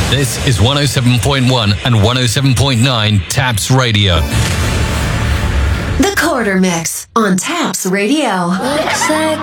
This is 107.1 and 107.9 Taps Radio. The Quarter Mix on Taps Radio. Looks like